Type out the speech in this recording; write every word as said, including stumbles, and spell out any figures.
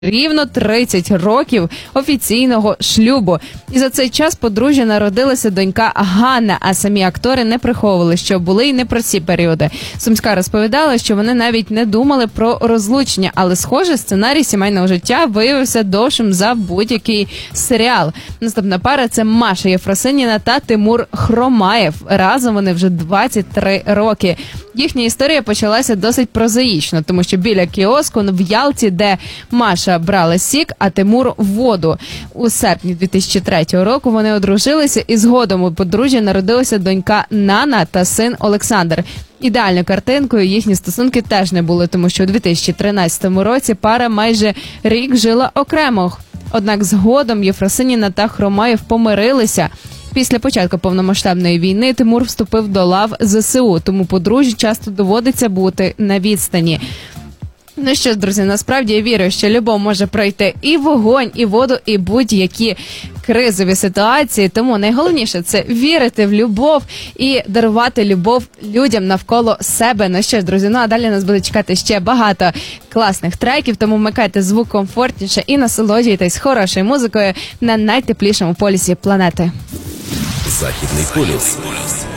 рівно тридцять років офіційного шлюбу. І за цей час подружжя народилася донька Ганна, а самі актори не приховували, що були й непрості періоди. Сумська розповідала, що вони навіть не думали про розлучення, але, схоже, сценарій сімейного життя виявився довшим за будь-який серіал. Наступна пара – це Маша Єфросиніна та Тимур Хромаєв. Разом вони вже двадцять три роки. Їхня історія почалася досить прозаїчно, тому що біля кіоску в Ялті, де Маша брала сік, а Тимур – воду. У серпні дві тисячі третього року вони одружилися, і згодом у подружжя народилася донька Нана та син Олександр. Ідеальною картинкою їхні стосунки теж не були, тому що у дві тисячі тринадцятому році пара майже рік жила окремо. Однак згодом Єфросиніна та Хромаєв помирилися. Після початку повномасштабної війни Тимур вступив до лав зе се у, тому подружжю часто доводиться бути на відстані. Ну що ж, друзі, насправді я вірю, що любов може пройти і вогонь, і воду, і будь-які кризові ситуації. Тому найголовніше – це вірити в любов і дарувати любов людям навколо себе. Ну що ж, друзі, ну а далі нас буде чекати ще багато класних треків, тому вмикайте звук комфортніше і насолоджуйтесь хорошою музикою на найтеплішому полюсі планети. Західний полюс.